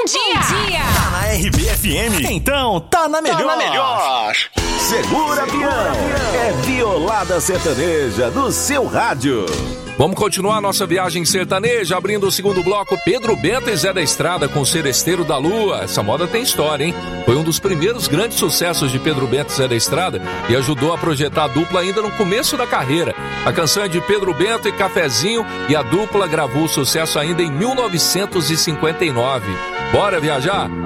bom dia. Tá na RBFM, então tá na melhor. Segura, peão. É Violada Sertaneja no seu rádio. Vamos continuar nossa viagem sertaneja, abrindo o segundo bloco, Pedro Bento e Zé da Estrada com Seresteiro da Lua. Essa moda tem história, hein? Foi um dos primeiros grandes sucessos de Pedro Bento e Zé da Estrada e ajudou a projetar a dupla ainda no começo da carreira. A canção é de Pedro Bento e Cafezinho e a dupla gravou o sucesso ainda em 1959. Bora viajar?